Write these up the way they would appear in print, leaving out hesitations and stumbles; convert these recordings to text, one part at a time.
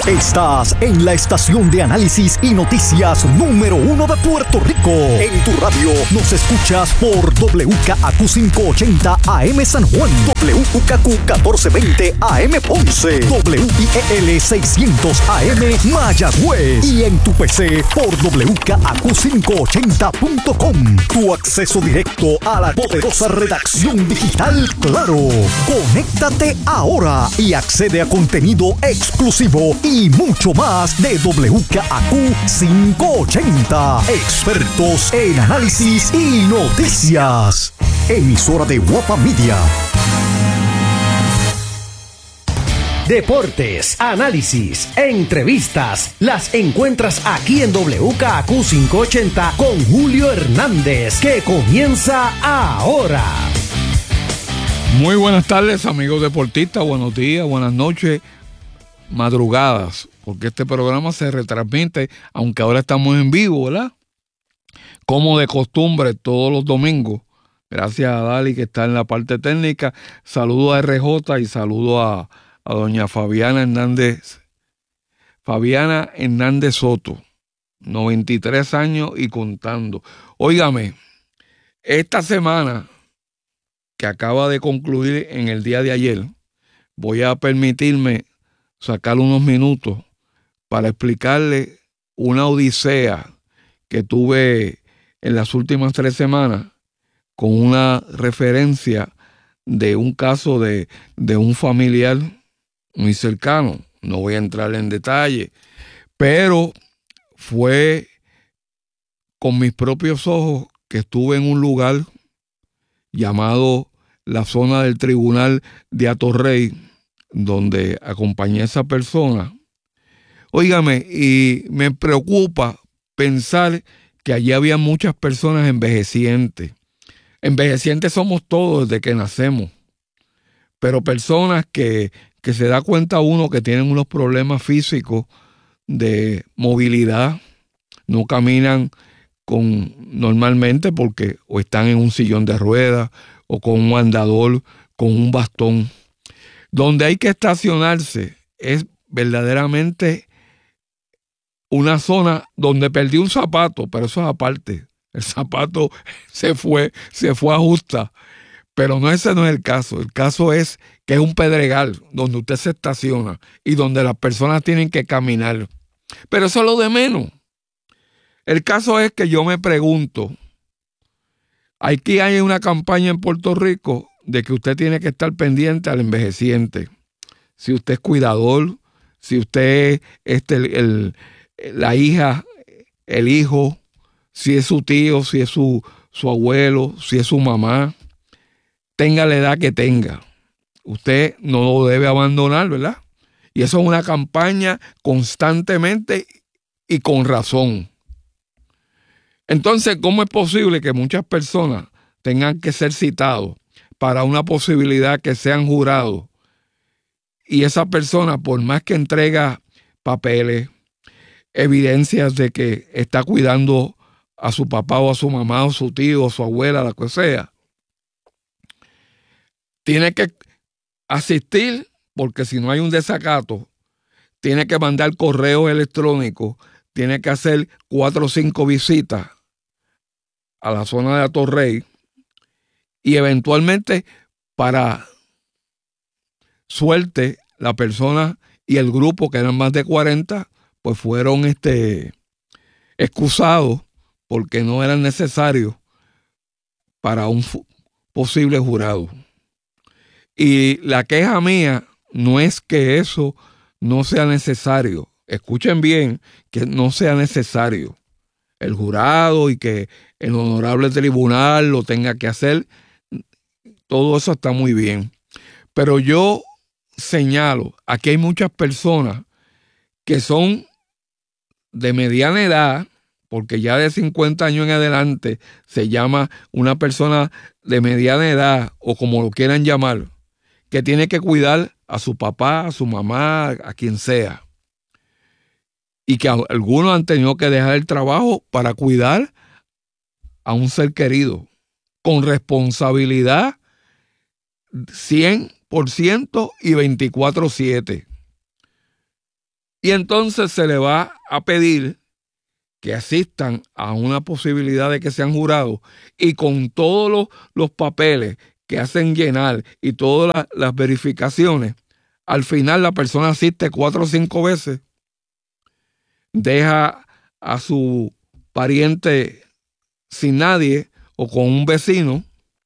Estás en la estación de análisis y noticias número 1 de Puerto Rico. En tu radio nos escuchas por WKAQ 580 AM San Juan, WKAQ 1420 AM Ponce, WIEL 600 AM Mayagüez y en tu PC por WKAQ580.com. Tu acceso directo a la poderosa redacción digital Claro. Conéctate ahora y accede a contenido exclusivo y mucho más de WKAQ 580. Expertos en análisis y noticias. Emisora de Guapa Media. Deportes, análisis, entrevistas, las encuentras aquí en WKAQ 580 con Julio Hernández, que comienza ahora. Muy buenas tardes, amigos deportistas, buenos días, buenas noches, madrugadas, porque este programa se retransmite, aunque ahora estamos en vivo, ¿verdad? Como de costumbre, todos los domingos. Gracias a Dali, que está en la parte técnica. Saludo a RJ y saludo a doña Fabiana Hernández Soto, 93 años y contando. Óigame, esta semana que acaba de concluir en el día de ayer, voy a permitirme sacar unos minutos para explicarle una odisea que tuve en las últimas 3 semanas con una referencia de un caso de un familiar muy cercano. No voy a entrar en detalle, pero fue con mis propios ojos que estuve en un lugar llamado la zona del Tribunal de Atorrey, donde acompañé a esa persona. Óigame, y me preocupa pensar que allí había muchas personas envejecientes. Envejecientes somos todos desde que nacemos, pero personas que se da cuenta uno que tienen unos problemas físicos de movilidad, no caminan normalmente porque o están en un sillón de ruedas o con un andador, con un bastón. Donde hay que estacionarse es verdaderamente una zona donde perdí un zapato, pero eso es aparte. El zapato se fue a justa, pero ese no es el caso. El caso es que es un pedregal donde usted se estaciona y donde las personas tienen que caminar. Pero eso es lo de menos. El caso es que yo me pregunto, aquí hay una campaña en Puerto Rico de que usted tiene que estar pendiente al envejeciente. Si usted es cuidador, si usted es la hija, el hijo, si es su tío, si es su abuelo, si es su mamá, tenga la edad que tenga, usted no lo debe abandonar, ¿verdad? Y eso es una campaña constantemente y con razón. Entonces, ¿cómo es posible que muchas personas tengan que ser citados para una posibilidad que sean jurados? Y esa persona, por más que entrega papeles, evidencias de que está cuidando a su papá o a su mamá o su tío o su abuela, la que sea, tiene que asistir, porque si no hay un desacato, tiene que mandar correos electrónicos, tiene que hacer 4 o 5 visitas a la zona de Atorrey y eventualmente, para suerte, la persona y el grupo, que eran más de 40, pues fueron excusados porque no eran necesarios para un posible jurado. Y la queja mía no es que eso no sea necesario. Escuchen bien, que no sea necesario el jurado y que el honorable tribunal lo tenga que hacer. Todo eso está muy bien. Pero yo señalo, aquí hay muchas personas que son de mediana edad, porque ya de 50 años en adelante se llama una persona de mediana edad, o como lo quieran llamar, que tiene que cuidar a su papá, a su mamá, a quien sea. Y que algunos han tenido que dejar el trabajo para cuidar a un ser querido, con responsabilidad 100% y 24/7. Y entonces se le va a pedir que asistan a una posibilidad de que sean jurados y con todos los papeles que hacen llenar y todas las verificaciones, al final la persona asiste 4 o 5 veces, deja a su pariente sin nadie o con un vecino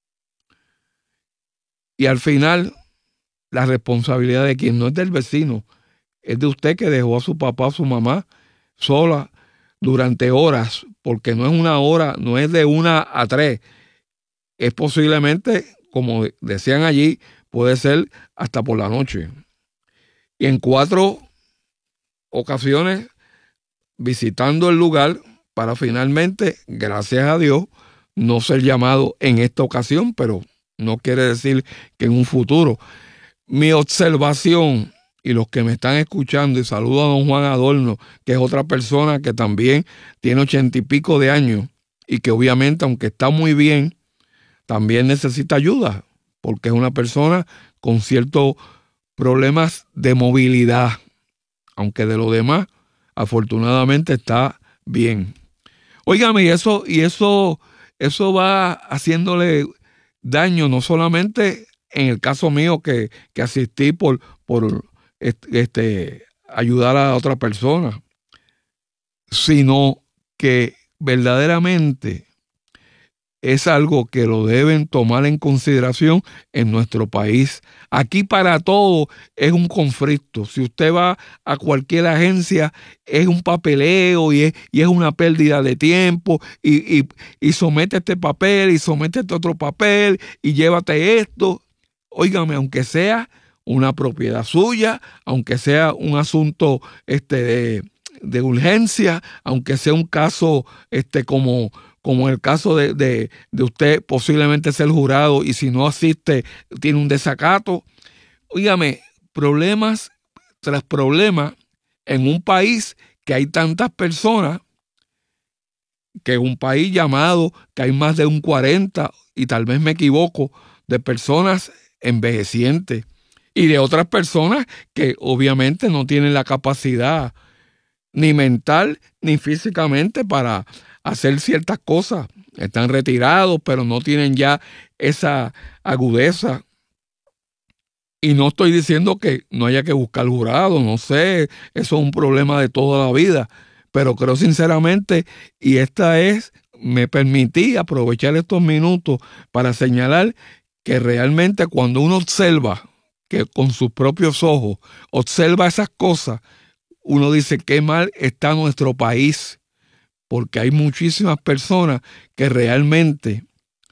y al final la responsabilidad de quien no es del vecino, es de usted que dejó a su papá o su mamá sola durante horas, porque no es una hora, no es de 1 a 3, es posiblemente, como decían allí, puede ser hasta por la noche. Y en 4 ocasiones visitando el lugar para finalmente, gracias a Dios, no ser llamado en esta ocasión, pero no quiere decir que en un futuro. Mi observación, y los que me están escuchando, y saludo a don Juan Adorno, que es otra persona que también tiene 80 y pico de años y que obviamente, aunque está muy bien, también necesita ayuda, porque es una persona con ciertos problemas de movilidad, aunque de lo demás, afortunadamente está bien. Óigame, y eso va haciéndole daño, no solamente en el caso mío que asistí por ayudar a otra persona, sino que verdaderamente es algo que lo deben tomar en consideración en nuestro país. Aquí para todo es un conflicto. Si usted va a cualquier agencia, es un papeleo y es una pérdida de tiempo y somete este papel y somete este otro papel y llévate esto. Óigame, aunque sea una propiedad suya, aunque sea un asunto de urgencia, aunque sea un caso como el caso de usted posiblemente ser jurado y si no asiste tiene un desacato. Óigame, problemas tras problemas en un país que hay tantas personas, que es un país llamado que hay más de un 40, y tal vez me equivoco, de personas envejecientes y de otras personas que obviamente no tienen la capacidad ni mental ni físicamente para hacer ciertas cosas. Están retirados, pero no tienen ya esa agudeza. Y no estoy diciendo que no haya que buscar jurado, no sé, eso es un problema de toda la vida. Pero creo sinceramente, y me permití aprovechar estos minutos para señalar que realmente cuando uno observa, que con sus propios ojos, observa esas cosas, uno dice qué mal está nuestro país, porque hay muchísimas personas que realmente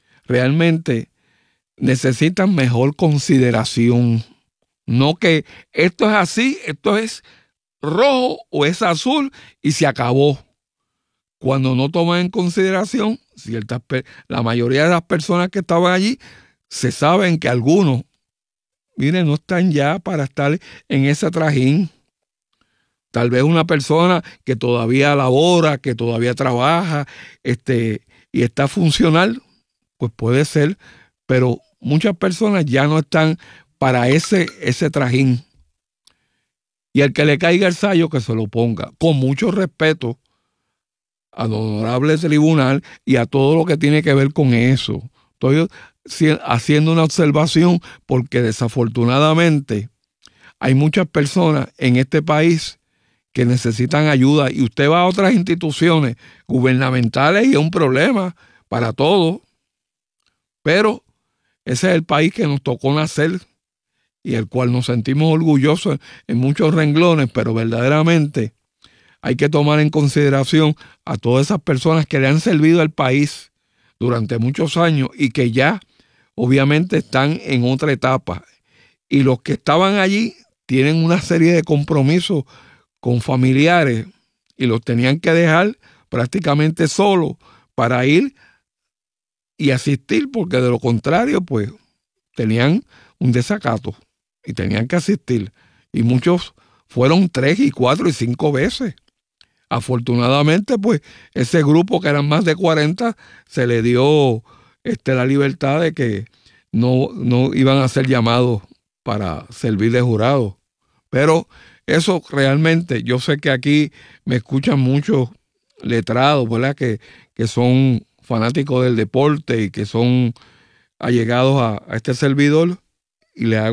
necesitan mejor consideración. No que esto es así, esto es rojo o es azul y se acabó. Cuando no toman en consideración, la mayoría de las personas que estaban allí, se saben que algunos, miren, no están ya para estar en ese trajín. Tal vez una persona que todavía labora, que todavía trabaja, y está funcional, pues puede ser, pero muchas personas ya no están para ese trajín. Y al que le caiga el sayo, que se lo ponga, con mucho respeto al honorable tribunal y a todo lo que tiene que ver con eso. Estoy haciendo una observación porque desafortunadamente hay muchas personas en este país que necesitan ayuda y usted va a otras instituciones gubernamentales y es un problema para todos. Pero ese es el país que nos tocó nacer y el cual nos sentimos orgullosos en muchos renglones, pero verdaderamente hay que tomar en consideración a todas esas personas que le han servido al país durante muchos años y que ya obviamente están en otra etapa. Y los que estaban allí tienen una serie de compromisos con familiares y los tenían que dejar prácticamente solos para ir y asistir, porque de lo contrario, pues tenían un desacato y tenían que asistir. Y muchos fueron 3 y 4 y 5 veces. Afortunadamente, pues ese grupo que eran más de 40 se le dio la libertad de que no iban a ser llamados para servir de jurado. Pero eso realmente, yo sé que aquí me escuchan muchos letrados, ¿verdad? Que son fanáticos del deporte y que son allegados a este servidor, y le hago